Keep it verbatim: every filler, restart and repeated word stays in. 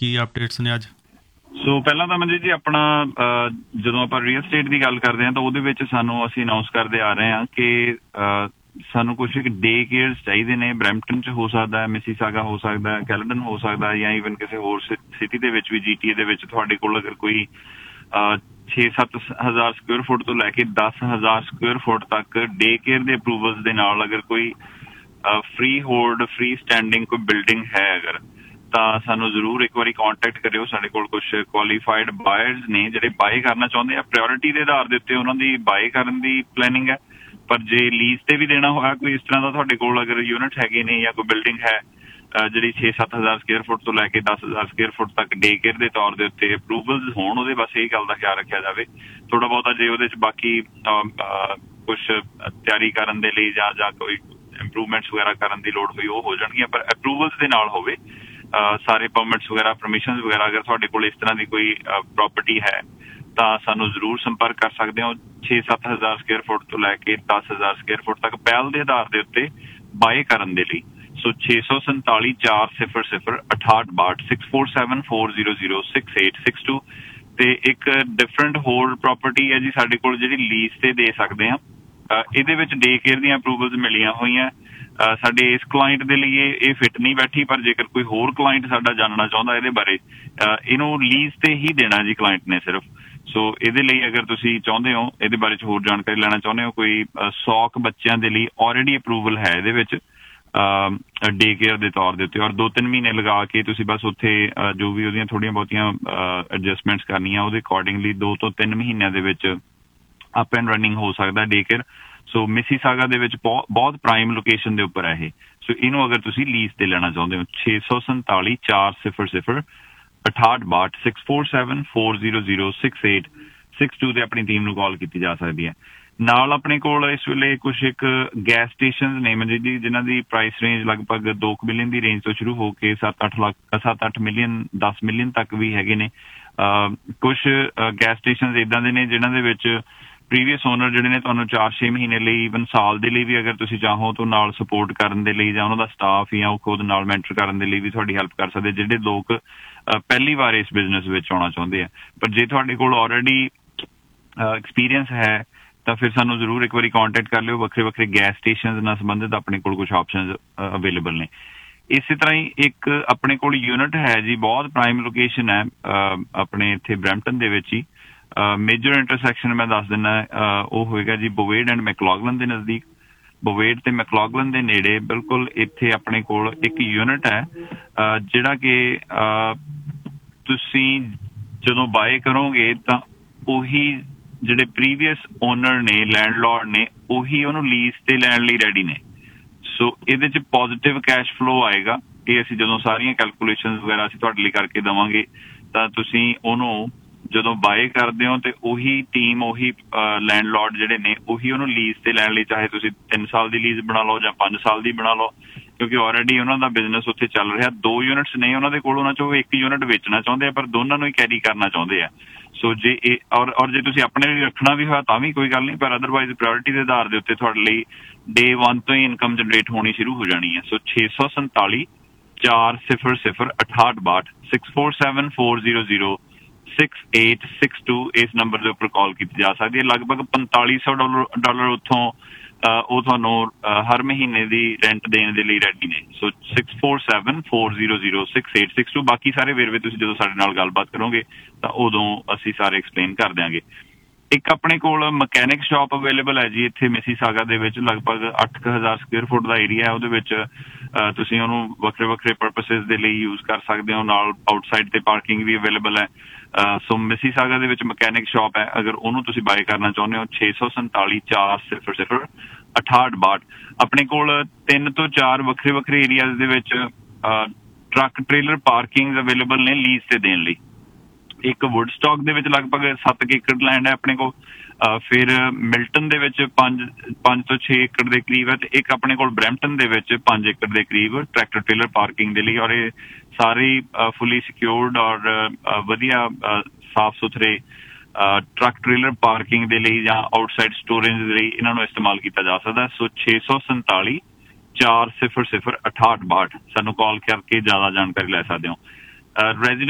ਕੀ updates ਨੇ ਅੱਜ? ਸੋ ਪਹਿਲਾਂ ਤਾਂ ਮਨਜੀਤ ਜੀ ਆਪਣਾ ਜਦੋਂ ਆਪਾਂ ਰੀਅਲ ਸਟੇਟ ਦੀ ਗੱਲ ਕਰਦੇ ਹਾਂ ਤਾਂ ਉਹਦੇ ਵਿੱਚ ਸਾਨੂੰ ਅਸੀਂ ਅਨਾਉਂਸ ਕਰਦੇ ਆ ਰਹੇ ਹਾਂ ਕਿ ਸਾਨੂੰ ਕੁਛ ਇੱਕ ਡੇ ਕੇਅਰਸ ਚਾਹੀਦੇ ਨੇ। ਬਰੈਂਪਟਨ 'ਚ ਹੋ ਸਕਦਾ, ਮਿਸੀਸਾਗਾ ਹੋ ਸਕਦਾ, ਕੈਲਡਨ ਹੋ ਸਕਦਾ, ਜਾਂ ਈਵਨ ਕਿਸੇ ਹੋਰ ਸਿਟੀ ਦੇ ਵਿੱਚ ਵੀ, ਜੀ ਟੀ ਏ ਦੇ ਵਿੱਚ ਤੁਹਾਡੇ ਕੋਲ ਅਗਰ ਕੋਈ ਛੇ ਸੱਤ ਹਜ਼ਾਰ ਸਕੁਅਰ ਫੁੱਟ ਤੋਂ ਲੈ ਕੇ ਦਸ ਹਜ਼ਾਰ ਸਕੁਅਰ ਫੁੱਟ ਤੱਕ ਡੇ ਕੇਅਰ ਦੇ ਅਪਰੂਵਲਸ ਦੇ ਨਾਲ ਅਗਰ ਕੋਈ ਫ੍ਰੀ ਹੋਲਡ ਫ੍ਰੀ ਸਟੈਂਡਿੰਗ ਕੋਈ ਬਿਲਡਿੰਗ ਹੈ ਅਗਰ, ਤਾਂ ਸਾਨੂੰ ਜ਼ਰੂਰ ਇੱਕ ਵਾਰੀ ਕੰਟੈਕਟ ਕਰਿਓ। ਸਾਡੇ ਕੋਲ ਕੁਛ ਕੁਆਲੀਫਾਈਡ ਬਾਇਰਸ ਨੇ ਜਿਹੜੇ ਬਾਏ ਕਰਨਾ ਚਾਹੁੰਦੇ ਆ। ਪ੍ਰਾਇਓਰਿਟੀ ਦੇ ਆਧਾਰ ਦੇ ਉੱਤੇ ਉਹਨਾਂ ਦੀ ਬਾਏ ਕਰਨ ਦੀ ਪਲੈਨਿੰਗ ਹੈ, ਪਰ ਜੇ ਲੀਜ਼ ਤੇ ਵੀ ਦੇਣਾ ਹੋਇਆ ਕੋਈ ਇਸ ਤਰ੍ਹਾਂ ਦਾ ਤੁਹਾਡੇ ਕੋਲ ਅਗਰ ਯੂਨਿਟ ਹੈਗੇ ਨੇ ਜਾਂ ਕੋਈ ਬਿਲਡਿੰਗ ਹੈ ਜਿਹੜੀ ਛੇ ਸੱਤ ਹਜ਼ਾਰ ਸਕੁਅਰ ਫੁੱਟ ਤੋਂ ਲੈ ਕੇ ਦਸ ਹਜ਼ਾਰ ਸਕੁਅਰ ਫੁੱਟ ਤੱਕ ਡੇ ਕੇਅਰ ਦੇ ਤੌਰ ਦੇ ਉੱਤੇ ਅਪਰੂਵਲਸ ਹੋਣ, ਉਹਦੇ ਬਸ ਇਹ ਗੱਲ ਦਾ ਖਿਆਲ ਰੱਖਿਆ ਜਾਵੇ। ਥੋੜ੍ਹਾ ਬਹੁਤਾ ਜੇ ਉਹਦੇ 'ਚ ਬਾਕੀ ਕੁਛ ਤਿਆਰੀ ਕਰਨ ਦੇ ਲਈ ਜਾਂ ਜਾਂ ਕੋਈ ਇੰਪਰੂਵਮੈਂਟਸ ਵਗੈਰਾ ਕਰਨ ਦੀ ਲੋੜ ਹੋਈ ਉਹ ਹੋ ਜਾਣਗੀਆਂ, ਪਰ ਅਪਰੂਵਲਸ ਦੇ ਨਾਲ ਹੋਵੇ। ਸਾਰੇ ਪਰਮਿਟਸ ਵਗੈਰਾ ਪਰਮਿਸ਼ਨ ਵਗੈਰਾ ਅਗਰ ਤੁਹਾਡੇ ਕੋਲ ਇਸ ਤਰ੍ਹਾਂ ਦੀ ਕੋਈ ਪ੍ਰੋਪਰਟੀ ਹੈ ਤਾਂ ਸਾਨੂੰ ਜ਼ਰੂਰ ਸੰਪਰਕ ਕਰ ਸਕਦੇ ਹੋ। ਛੇ ਸੱਤ ਹਜ਼ਾਰ ਸਕੁਅਰ ਫੁੱਟ ਤੋਂ ਲੈ ਕੇ ਦਸ ਹਜ਼ਾਰ ਸਕੁਅਰ ਫੁੱਟ ਤੱਕ ਪਹਿਲ ਦੇ ਆਧਾਰ ਦੇ ਉੱਤੇ ਬਾਏ ਕਰਨ ਦੇ ਲਈ। ਸੋ ਛੇ ਸੌ ਸੰਤਾਲੀ ਚਾਰ ਸਿਫਰ ਸਿਫਰ ਅਠਾਹਠ ਬਾਹਠ six four seven four zero zero six eight six to. ਤੇ ਇੱਕ ਡਿਫਰੈਂਟ ਹੋਰ ਪ੍ਰੋਪਰਟੀ ਹੈ ਜੀ ਸਾਡੇ ਕੋਲ ਜਿਹੜੀ ਲੀਜ਼ ਤੇ ਦੇ ਸਕਦੇ ਹਾਂ। ਇਹਦੇ ਵਿੱਚ ਡੇ ਕੇਅਰ ਦੀਆਂ ਅਪਰੂਵਲਸ ਮਿਲੀਆਂ ਹੋਈਆਂ। ਸਾਡੇ ਇਸ ਕਲਾਇੰਟ ਦੇ ਲਈ ਇਹ ਇਹ ਫਿੱਟ ਨਹੀਂ ਬੈਠੀ, ਪਰ ਜੇਕਰ ਕੋਈ ਹੋਰ ਕਲਾਇੰਟ ਸਾਡਾ ਜਾਣਨਾ ਚਾਹੁੰਦਾ ਇਹਦੇ ਬਾਰੇ, ਇਹਨੂੰ ਲੀਜ਼ ਤੇ ਹੀ ਦੇਣਾ ਜੀ ਕਲਾਇੰਟ ਨੇ ਸਿਰਫ। ਸੋ ਇਹਦੇ ਲਈ ਅਗਰ ਤੁਸੀਂ ਚਾਹੁੰਦੇ ਹੋ ਇਹਦੇ ਬਾਰੇ 'ਚ ਹੋਰ ਜਾਣਕਾਰੀ ਲੈਣਾ ਚਾਹੁੰਦੇ ਹੋ, ਕੋਈ ਸੌ ਕੁ ਬੱਚਿਆਂ ਦੇ ਲਈ ਆਲਰੇਡੀ ਅਪਰੂਵਲ ਹੈ ਇਹਦੇ ਵਿੱਚ ਡੇ ਕੇਅਰ ਦੇ ਤੌਰ ਦੇ ਉੱਤੇ, ਔਰ ਦੋ ਤਿੰਨ ਮਹੀਨੇ ਲਗਾ ਕੇ ਤੁਸੀਂ ਬਸ ਉੱਥੇ ਜੋ ਵੀ ਉਹਦੀਆਂ ਥੋੜ੍ਹੀਆਂ ਬਹੁਤੀਆਂ ਐਡਜਸਟਮੈਂਟਸ ਕਰਨੀਆਂ ਉਹਦੇ ਅਕੋਰਡਿੰਗਲੀ ਦੋ ਤੋਂ ਤਿੰਨ ਮਹੀਨਿਆਂ ਦੇ ਵਿੱਚ ਅਪ ਐਂਡ ਰਨਿੰਗ ਹੋ ਸਕਦਾ ਡੇ ਕੇਅਰ। ਸੋ ਮਿਸੀਸਾਗਾ ਦੇ ਵਿੱਚ ਬਹੁਤ ਬਹੁਤ ਪ੍ਰਾਈਮ ਲੋਕੇਸ਼ਨ ਦੇ ਉੱਪਰ ਹੈ ਇਹ। ਸੋ ਇਹਨੂੰ ਅਗਰ ਤੁਸੀਂ ਲੀਜ਼ ਤੇ ਲੈਣਾ ਚਾਹੁੰਦੇ ਹੋ, ਛੇ ਸੌ ਸੰਤਾਲੀ ਚਾਰ ਸਿਫਰ ਸਿਫਰ ਅਠਾਹਠ ਬਾਹਠ six four seven four zero zero six eight six to ਤੇ ਆਪਣੀ ਟੀਮ ਨੂੰ ਕਾਲ ਕੀਤੀ ਜਾ ਸਕਦੀ ਹੈ। ਨਾਲ ਆਪਣੇ ਕੋਲ ਇਸ ਵੇਲੇ ਕੁਛ ਇੱਕ ਗੈਸ ਸਟੇਸ਼ਨ ਨੇ ਮਨਜੀਤ ਜੀ, ਜਿਨ੍ਹਾਂ ਦੀ ਪ੍ਰਾਈਸ ਰੇਂਜ ਲਗਭਗ ਦੋ ਕੁ ਮਿਲੀਅਨ ਦੀ ਰੇਂਜ ਤੋਂ ਸ਼ੁਰੂ ਹੋ ਕੇ ਸੱਤ ਅੱਠ ਲੱਖ ਸੱਤ ਅੱਠ ਮਿਲੀਅਨ ਦਸ ਮਿਲੀਅਨ ਤੱਕ ਵੀ ਹੈਗੇ ਨੇ। ਕੁਛ ਗੈਸ ਸਟੇਸ਼ਨ ਇੱਦਾਂ ਦੇ ਨੇ ਜਿਨ੍ਹਾਂ ਦੇ ਵਿੱਚ ਪ੍ਰੀਵੀਅਸ ਓਨਰ ਜਿਹੜੇ ਨੇ ਤੁਹਾਨੂੰ ਚਾਰ ਛੇ ਮਹੀਨੇ ਲਈ ਈਵਨ ਸਾਲ ਦੇ ਲਈ ਵੀ ਅਗਰ ਤੁਸੀਂ ਚਾਹੋ ਤਾਂ ਨਾਲ ਸਪੋਰਟ ਕਰਨ ਦੇ ਲਈ, ਜਾਂ ਉਹਨਾਂ ਦਾ ਸਟਾਫ ਜਾਂ ਉਹ ਖੁਦ ਨਾਲ ਮੈਂਟਰ ਕਰਨ ਦੇ ਲਈ ਵੀ ਤੁਹਾਡੀ ਹੈਲਪ ਕਰ ਸਕਦੇ, ਜਿਹੜੇ ਲੋਕ ਪਹਿਲੀ ਵਾਰ ਇਸ ਬਿਜ਼ਨਸ ਵਿੱਚ ਆਉਣਾ ਚਾਹੁੰਦੇ ਆ। ਪਰ ਜੇ ਤੁਹਾਡੇ ਕੋਲ ਆਲਰੇਡੀ ਐਕਸਪੀਰੀਅੰਸ ਹੈ ਤਾਂ ਫਿਰ ਸਾਨੂੰ ਜ਼ਰੂਰ ਇੱਕ ਵਾਰੀ ਕਾਂਟੈਕਟ ਕਰ ਲਿਓ। ਵੱਖਰੇ ਵੱਖਰੇ ਗੈਸ ਸਟੇਸ਼ਨ ਨਾਲ ਸੰਬੰਧਿਤ ਆਪਣੇ ਕੋਲ ਕੁਛ ਆਪਸ਼ਨ ਅਵੇਲੇਬਲ ਨੇ। ਇਸੇ ਤਰ੍ਹਾਂ ਹੀ ਇੱਕ ਆਪਣੇ ਕੋਲ ਯੂਨਿਟ ਹੈ ਜੀ, ਬਹੁਤ ਪ੍ਰਾਈਮ ਲੋਕੇਸ਼ਨ ਹੈ ਆਪਣੇ ਇੱਥੇ ਬਰੈਂਪਟਨ ਦੇ ਵਿੱਚ ਹੀ। ਮੇਜਰ ਇੰਟਰਸੈਕਸ਼ਨ ਮੈਂ ਦੱਸ ਦਿੰਦਾ, ਉਹ ਹੋਏਗਾ ਜੀ ਬੋਵੇਡ ਐਂਡ ਮੈਕਲੌਗਲਨ ਦੇ ਨਜ਼ਦੀਕ। ਬੋਵੇਡ ਤੇ ਮੈਕਲੌਗਲਨ ਦੇ ਨੇੜੇ ਬਿਲਕੁਲ ਇੱਥੇ ਆਪਣੇ ਕੋਲ ਇੱਕ ਯੂਨਿਟ ਹੈ ਜਿਹੜਾ ਕਿ ਤੁਸੀਂ ਜਦੋਂ ਬਾਏ ਕਰੋਗੇ ਤਾਂ ਉਹੀ ਜਿਹੜੇ ਪ੍ਰੀਵੀਅਸ ਓਨਰ ਨੇ, ਲੈਂਡਲੋਰਡ ਨੇ, ਉਹੀ ਉਹਨੂੰ ਲੀਜ਼ ਤੇ ਲੈਣ ਲਈ ਰੈਡੀ ਨੇ। ਸੋ ਇਹਦੇ 'ਚ ਪੋਜ਼ੀਟਿਵ ਕੈਸ਼ ਫਲੋ ਆਏਗਾ। ਇਹ ਅਸੀਂ ਜਦੋਂ ਸਾਰੀਆਂ ਕੈਲਕੂਲੇਸ਼ਨ ਵਗੈਰਾ ਅਸੀਂ ਤੁਹਾਡੇ ਲਈ ਕਰਕੇ ਦੇਵਾਂਗੇ ਤਾਂ ਤੁਸੀਂ ਉਹਨੂੰ ਜਦੋਂ ਬਾਏ ਕਰਦੇ ਹੋ ਤੇ ਉਹੀ ਟੀਮ, ਉਹੀ ਲੈਂਡਲੋਰਡ ਜਿਹੜੇ ਨੇ, ਉਹੀ ਉਹਨੂੰ ਲੀਜ਼ ਤੇ ਲੈਣ ਲਈ, ਚਾਹੇ ਤੁਸੀਂ ਤਿੰਨ ਸਾਲ ਦੀ ਲੀਜ਼ ਬਣਾ ਲਓ ਜਾਂ ਪੰਜ ਸਾਲ ਦੀ ਬਣਾ ਲਓ, ਕਿਉਂਕਿ ਆਲਰੇਡੀ ਉਹਨਾਂ ਦਾ ਬਿਜ਼ਨਸ ਉੱਥੇ ਚੱਲ ਰਿਹਾ। ਦੋ ਯੂਨਿਟਸ ਨੇ ਉਹਨਾਂ ਦੇ ਕੋਲ, ਉਹਨਾਂ 'ਚੋਂ ਇੱਕ ਯੂਨਿਟ ਵੇਚਣਾ ਚਾਹੁੰਦੇ ਆ ਪਰ ਦੋਨਾਂ ਨੂੰ ਹੀ ਕੈਰੀ ਕਰਨਾ ਚਾਹੁੰਦੇ ਆ। ਸੋ ਜੇ ਇਹ ਔਰ ਔਰ ਜੇ ਤੁਸੀਂ ਆਪਣੇ ਲਈ ਰੱਖਣਾ ਵੀ ਹੋਇਆ ਤਾਂ ਵੀ ਕੋਈ ਗੱਲ ਨਹੀਂ, ਪਰ ਅਦਰਵਾਈਜ਼ ਪ੍ਰਾਇਓਰਿਟੀ ਦੇ ਆਧਾਰ ਦੇ ਉੱਤੇ ਤੁਹਾਡੇ ਲਈ ਡੇ ਵਨ ਤੋਂ ਹੀ ਇਨਕਮ ਜਨਰੇਟ ਹੋਣੀ ਸ਼ੁਰੂ ਹੋ ਜਾਣੀ ਹੈ। ਸੋ ਛੇ ਸੌ ਸੰਤਾਲੀ ਚਾਰ ਸਿਫਰ ਸਿਫਰ ਅਠਾਹਠ ਬਾਹਠ six four seven four zero zero six eight six to ਇਸ ਨੰਬਰ ਦੇ ਉੱਪਰ ਕਾਲ ਕੀਤੀ ਜਾ ਸਕਦੀ ਹੈ। ਲਗਭਗ ਪੰਤਾਲੀ ਸੌ ਡਾਲਰ ਡਾਲਰ ਉੱਥੋਂ ਉਹ ਤੁਹਾਨੂੰ ਹਰ ਮਹੀਨੇ ਦੀ ਰੈਂਟ ਦੇਣ ਦੇ ਲਈ ਰੈਡੀ ਨੇ। ਸੋ six four seven four zero zero six eight six to. ਬਾਕੀ ਸਾਰੇ ਵੇਰਵੇ ਤੁਸੀਂ ਜਦੋਂ ਸਾਡੇ ਨਾਲ ਗੱਲਬਾਤ ਕਰੋਗੇ ਤਾਂ ਉਦੋਂ ਅਸੀਂ ਸਾਰੇ ਐਕਸਪਲੇਨ ਕਰ ਦਿਆਂਗੇ। ਇੱਕ ਆਪਣੇ ਕੋਲ ਮਕੈਨਿਕ ਸ਼ਾਪ ਅਵੇਲੇਬਲ ਹੈ ਜੀ ਇੱਥੇ ਮਿਸੀਸਾਗਾ ਦੇ ਵਿੱਚ। ਲਗਭਗ ਅੱਠ ਕੁ ਹਜ਼ਾਰ ਸਕੁਅਰ ਫੁੱਟ ਦਾ ਏਰੀਆ ਹੈ। ਉਹਦੇ ਵਿੱਚ ਤੁਸੀਂ ਉਹਨੂੰ ਵੱਖਰੇ ਵੱਖਰੇ ਪਰਪਸਿਸ ਦੇ ਲਈ ਯੂਜ਼ ਕਰ ਸਕਦੇ ਹੋ। ਨਾਲ ਆਊਟਸਾਈਡ ਤੇ ਪਾਰਕਿੰਗ ਵੀ ਅਵੇਲੇਬਲ ਹੈ। ਸੋ ਮਿਸੀਸਾਗਾ ਦੇ ਵਿੱਚ ਮਕੈਨਿਕ ਸ਼ਾਪ ਹੈ, ਅਗਰ ਉਹਨੂੰ ਤੁਸੀਂ ਬਾਏ ਕਰਨਾ ਚਾਹੁੰਦੇ ਹੋ, ਛੇ ਸੌ ਸੰਤਾਲੀ ਚਾਰ ਸਿਫਰ ਸਿਫਰ ਅਠਾਹਠ ਬਾਹਠ। ਆਪਣੇ ਕੋਲ ਤਿੰਨ ਤੋਂ ਚਾਰ ਵੱਖਰੇ ਵੱਖਰੇ ਏਰੀਆਜ਼ ਦੇ ਵਿੱਚ ਟਰੱਕ ਟ੍ਰੇਲਰ ਪਾਰਕਿੰਗ ਅਵੇਲੇਬਲ ਨੇ ਲੀਜ਼ ਤੇ ਦੇਣ ਲਈ। ਇੱਕ ਵੁੱਡਸਟਾਕ ਦੇ ਵਿੱਚ ਲਗਭਗ ਸੱਤ ਕੁ ਏਕੜ ਲੈਂਡ ਹੈ ਆਪਣੇ ਕੋਲ। ਫਿਰ ਮਿਲਟਨ ਦੇ ਵਿੱਚ ਪੰਜ ਪੰਜ ਤੋਂ ਛੇ ਏਕੜ ਦੇ ਕਰੀਬ ਹੈ, ਤੇ ਇੱਕ ਆਪਣੇ ਕੋਲ ਬਰੈਂਪਟਨ ਦੇ ਵਿੱਚ ਪੰਜ ਏਕੜ ਦੇ ਕਰੀਬ ਟਰੈਕਟਰ ਟ੍ਰੇਲਰ ਪਾਰਕਿੰਗ ਦੇ ਲਈ। ਔਰ ਇਹ ਸਾਰੇ ਫੁੱਲੀ ਸਿਕਿਉਰਡ ਔਰ ਵਧੀਆ ਸਾਫ਼ ਸੁਥਰੇ ਟਰੱਕ ਟ੍ਰੇਲਰ ਪਾਰਕਿੰਗ ਦੇ ਲਈ ਜਾਂ ਆਊਟਸਾਈਡ ਸਟੋਰੇਜ ਦੇ ਲਈ ਇਹਨਾਂ ਨੂੰ ਇਸਤੇਮਾਲ ਕੀਤਾ ਜਾ ਸਕਦਾ। ਸੋ ਛੇ ਸੌ ਸੰਤਾਲੀ ਚਾਰ ਸਿਫਰ ਸਿਫਰ ਅਠਾਹਠ ਬਾਹਠ ਸਾਨੂੰ ਕਾਲ ਕਰਕੇ ਜ਼ਿਆਦਾ ਜਾਣਕਾਰੀ ਲੈ ਸਕਦੇ ਹੋ। ਰੈਜ਼ੀਡੈਂਟ